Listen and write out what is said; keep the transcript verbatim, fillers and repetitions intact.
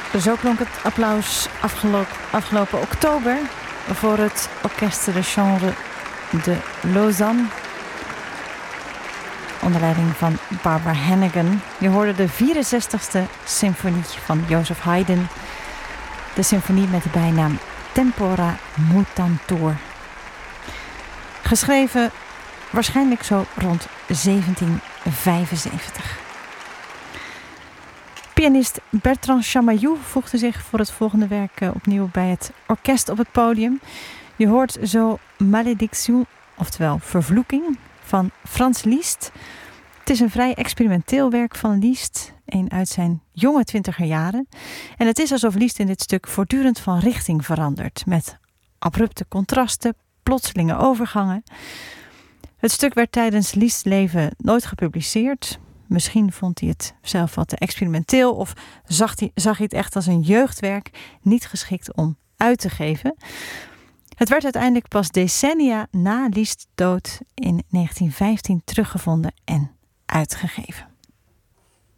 Zo klonk het applaus afgelopen, afgelopen oktober voor het Orchestre de Chambre de Lausanne. Onder leiding van Barbara Hannigan. Je hoorde de vierenzestigste symfonie van Joseph Haydn. De symfonie met de bijnaam Tempora Mutantur. Geschreven waarschijnlijk zo rond zeventien vijfenzeventig. Pianist Bertrand Chamayou voegde zich voor het volgende werk opnieuw bij het orkest op het podium. Je hoort zo Malédiction, oftewel Vervloeking, van Franz Liszt. Het is een vrij experimenteel werk van Liszt, een uit zijn jonge twintiger jaren. En het is alsof Liszt in dit stuk voortdurend van richting verandert, met abrupte contrasten, plotselinge overgangen. Het stuk werd tijdens Liszt's leven nooit gepubliceerd. Misschien vond hij het zelf wat te experimenteel of zag hij, zag hij het echt als een jeugdwerk, niet geschikt om uit te geven. Het werd uiteindelijk pas decennia na Liszt's dood in negentien vijftien teruggevonden en uitgegeven.